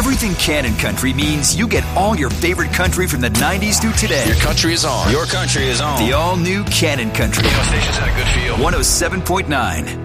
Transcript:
Everything Cannon Country means you get all your favorite country from the 90s through today. Your country is on. Your country is on. The all-new Cannon Country. Radio stations had a good feel. 107.9